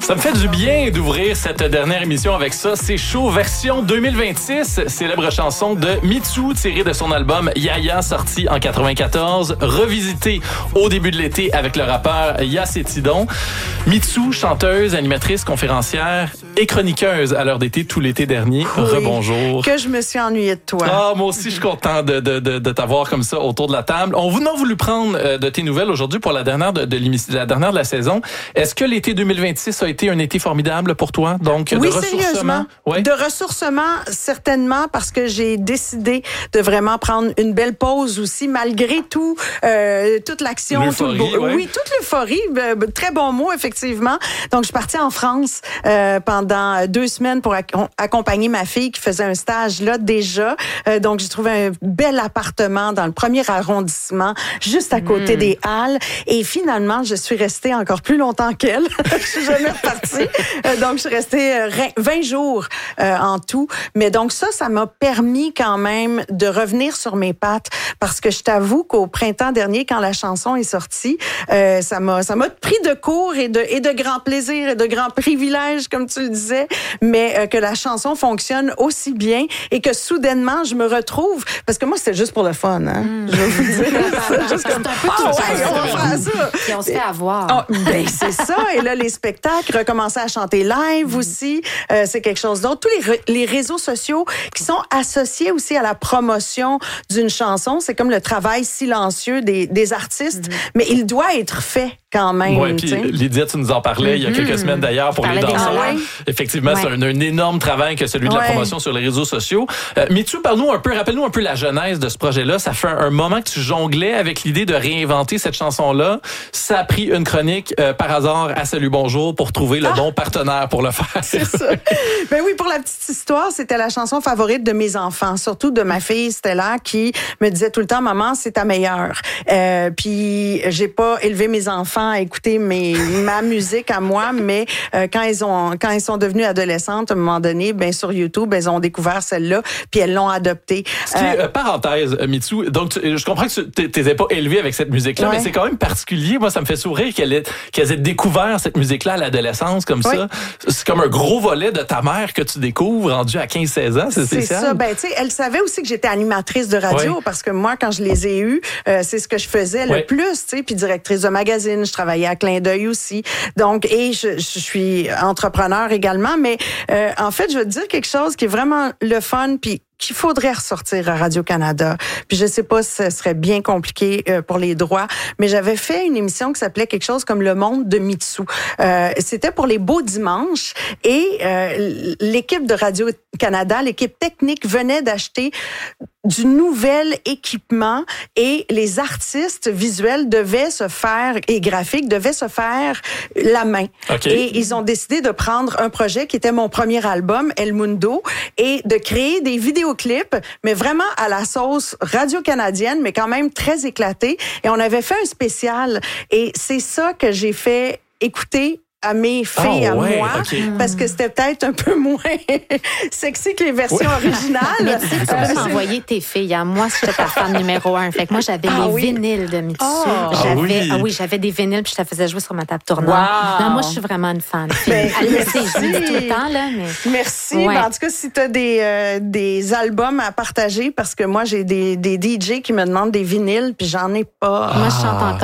Ça me fait du bien d'ouvrir cette dernière émission avec ça. C'est chaud, version 2026. Célèbre chanson de Mitsou, tirée de son album Yaya, sorti en 94, revisité au début de l'été avec le rappeur Yacetidon. Mitsou, chanteuse, animatrice, conférencière et chroniqueuse à l'heure d'été tout l'été dernier. Oui, rebonjour. Que je me suis ennuyée de toi. Ah, moi aussi, je suis content de t'avoir comme ça autour de la table. On a voulu prendre de tes nouvelles aujourd'hui pour la dernière la dernière de la saison. Est-ce que l'été 2026 a été un été formidable pour toi? Donc, oui, de ressourcement? Sérieusement. Oui, de ressourcement, certainement, parce que j'ai décidé de vraiment prendre une belle pause aussi, malgré tout, toute l'action. Tout le beau, oui, toute l'euphorie. Très bon mot, effectivement. Donc, je suis partie en France pendant 2 semaines pour accompagner ma fille qui faisait un stage là déjà. Donc, j'ai trouvé un bel appartement dans le 1er arrondissement, juste à côté des Halles. Et finalement, je suis restée encore plus longtemps qu'elle. Je suis jamais repartie. Donc, je suis restée 20 jours en tout. Mais donc, ça m'a permis quand même de revenir sur mes pattes parce que je t'avoue qu'au printemps dernier, quand la chanson est sortie, ça m'a pris de court et de grand plaisir et de grand privilège, comme tu le disais, mais que la chanson fonctionne aussi bien et que soudainement, je me retrouve, parce que moi, c'était juste pour le fun, hein. Je vais vous dire. C'est juste comme, on va faire ça. Et on se fait avoir. Ben, c'est ça. Et là, les spectacles, recommencer à chanter live aussi, c'est quelque chose d'autre. Tous les réseaux sociaux qui sont associés aussi à la promotion d'une chanson, c'est comme le travail silencieux des artistes, mais il doit être fait quand même. Oui, puis Lydia, tu nous en parlais il y a quelques semaines d'ailleurs pour les danseurs. Effectivement, c'est un énorme travail que celui de la promotion sur les réseaux sociaux. Mitsou, rappelle-nous un peu la genèse de ce projet-là. Ça fait un moment que tu jonglais avec l'idée de réinventer cette chanson-là. Ça a pris une chronique par hasard à Salut Bonjour pour trouver le bon partenaire pour le faire. C'est ça. Ben oui, pour la petite histoire, c'était la chanson favorite de mes enfants, surtout de ma fille Stella qui me disait tout le temps, maman, c'est ta meilleure. Puis j'ai pas élevé mes enfants à écouter ma musique à moi, mais quand ils sont devenus adolescentes, à un moment donné, ben sur YouTube, elles ont découvert celle-là, puis elles l'ont adoptée. Parenthèse, Mitsou, donc je comprends que tu t'étais pas élevée avec cette musique-là, mais c'est quand même particulier. Moi, ça me fait sourire qu'elles aient découvert cette musique-là à l'adolescence comme ça. C'est comme un gros volet de ta mère que tu découvres rendu à 15-16 ans. C'est spécial. C'est ça. Ben, tu sais, elle savait aussi que j'étais animatrice de radio parce que moi, quand je les ai eus, c'est ce que je faisais le plus, tu sais, puis directrice de magazine, je travaillais à Clin d'œil aussi. Donc, et je suis entrepreneur également, mais en fait, je veux te dire quelque chose qui est vraiment le fun, puis qu'il faudrait ressortir à Radio-Canada. Puis je sais pas si ce serait bien compliqué pour les droits, mais j'avais fait une émission qui s'appelait quelque chose comme Le Monde de Mitsou. C'était pour les beaux dimanches et l'équipe de Radio-Canada, l'équipe technique venait d'acheter du nouvel équipement et les artistes visuels et graphiques devaient se faire la main. Okay. Et ils ont décidé de prendre un projet qui était mon premier album, El Mundo, et de créer des vidéoclips, mais vraiment à la sauce radio-canadienne, mais quand même très éclaté. Et on avait fait un spécial. Et c'est ça que j'ai fait écouter à mes filles, moi, parce que c'était peut-être un peu moins sexy que les versions originales. Mais tu sais, tu peux m'envoyer tes filles. Moi, j'étais ta fan numéro 1. Fait que moi, j'avais les vinyles de Mitsou. J'avais des vinyles, puis je te faisais jouer sur ma table tournante. Non, moi, je suis vraiment une fan. Elle le sait, je le dis tout le temps, là. Mais... Merci. Ouais. En tout cas, si tu as des albums à partager, parce que moi, j'ai des DJ qui me demandent des vinyles, puis j'en ai pas. Moi, je chante encore